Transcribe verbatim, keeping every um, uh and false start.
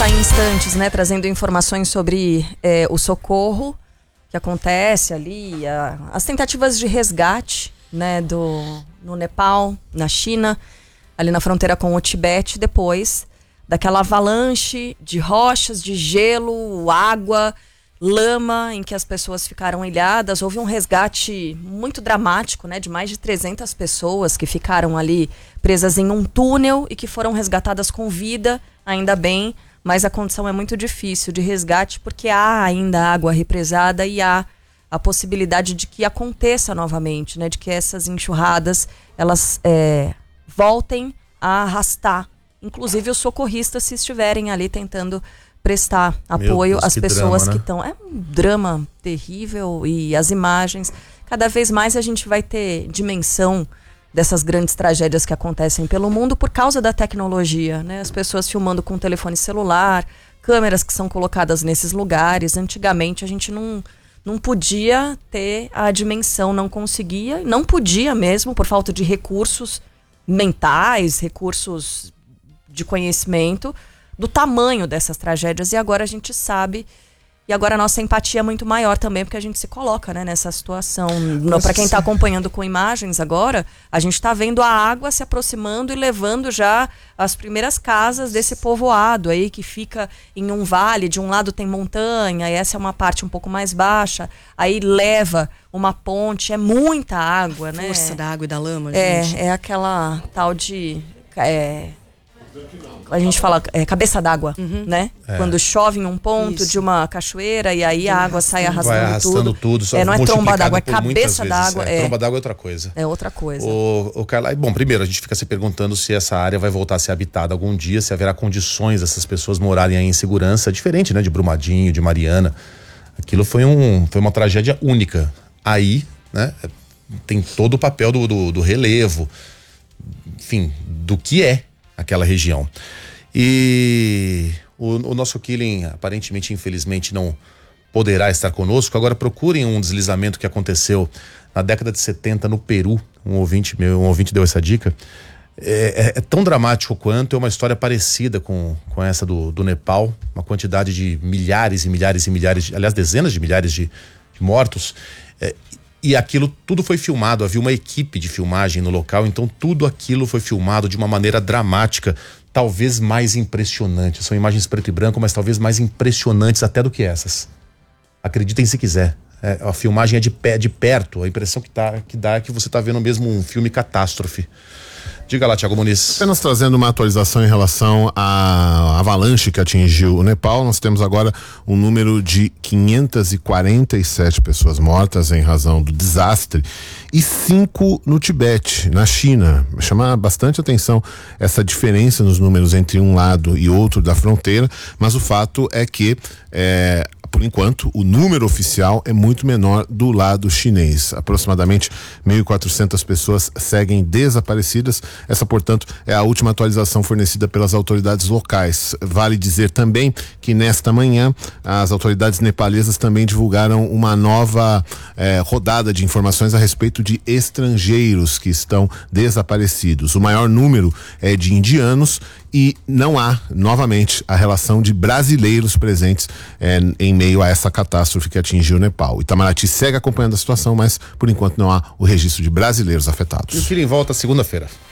voltar em instantes, né, trazendo informações sobre é, o socorro que acontece ali, a, as tentativas de resgate, né, do, no Nepal, na China, ali na fronteira com o Tibete, depois daquela avalanche de rochas, de gelo, água, lama, em que as pessoas ficaram ilhadas. Houve um resgate muito dramático, né, de mais de trezentas pessoas que ficaram ali presas em um túnel e que foram resgatadas com vida, ainda bem, mas a condição é muito difícil de resgate porque há ainda água represada e há a possibilidade de que aconteça novamente, né, de que essas enxurradas elas é, voltem a arrastar, inclusive os socorristas, se estiverem ali tentando prestar apoio Deus, às pessoas drama, né? que estão... É um drama terrível e as imagens... Cada vez mais a gente vai ter dimensão dessas grandes tragédias que acontecem pelo mundo por causa da tecnologia, né? As pessoas filmando com telefone celular, câmeras que são colocadas nesses lugares. Antigamente a gente não, não podia ter a dimensão, não conseguia, não podia mesmo por falta de recursos mentais, recursos de conhecimento, do tamanho dessas tragédias, e agora a gente sabe, e agora a nossa empatia é muito maior também, porque a gente se coloca, né, nessa situação. Para quem está acompanhando com imagens agora, a gente está vendo a água se aproximando e levando já as primeiras casas desse povoado aí, que fica em um vale, de um lado tem montanha, e essa é uma parte um pouco mais baixa, aí leva uma ponte, é muita água, né? Força da água e da lama, gente. É, é aquela tal de... É, a gente fala é, cabeça d'água, uhum. né? É. Quando chove em um ponto Isso. de uma cachoeira e aí a água sai arrastando, Vai arrastando tudo. tudo só é, não é tromba d'água, é cabeça d'água. É. É. Tromba d'água é outra coisa. É outra coisa. O, o Carla, bom, primeiro a gente fica se perguntando se essa área vai voltar a ser habitada algum dia, se haverá condições dessas pessoas morarem aí em segurança, diferente, né? De Brumadinho, de Mariana. Aquilo foi, um, foi uma tragédia única. Aí, né? Tem todo o papel do, do, do relevo, enfim, do que é aquela região. E o, o nosso Killing, aparentemente, infelizmente, não poderá estar conosco. Agora procurem um deslizamento que aconteceu na década de setenta no Peru. Um ouvinte meu, um ouvinte deu essa dica. É, é, é tão dramático quanto, é uma história parecida com, com essa do, do Nepal. Uma quantidade de milhares e milhares e milhares, de, aliás, dezenas de milhares de, de mortos. É, E aquilo tudo foi filmado, havia uma equipe de filmagem no local, então tudo aquilo foi filmado de uma maneira dramática, talvez mais impressionante. São imagens preto e branco, mas talvez mais impressionantes até do que essas. Acreditem se quiser. É, a filmagem é de, pé, de perto, a impressão que, tá, que dá é que você está vendo mesmo um filme catástrofe. Diga lá, Thiago Muniz. Apenas trazendo uma atualização em relação à avalanche que atingiu o Nepal, nós temos agora um número de quinhentas e quarenta e sete pessoas mortas em razão do desastre e cinco no Tibete, na China. Chama bastante atenção essa diferença nos números entre um lado e outro da fronteira, mas o fato é que é, por enquanto, o número oficial é muito menor do lado chinês. Aproximadamente mil e quatrocentas pessoas seguem desaparecidas. Essa, portanto, é a última atualização fornecida pelas autoridades locais. Vale dizer também que nesta manhã as autoridades nepalesas também divulgaram uma nova eh, rodada de informações a respeito de estrangeiros que estão desaparecidos. O maior número é de indianos e não há, novamente, a relação de brasileiros presentes eh, em meio a essa catástrofe que atingiu o Nepal. Itamaraty segue acompanhando a situação, mas por enquanto não há o registro de brasileiros afetados. E o Killing volta segunda-feira.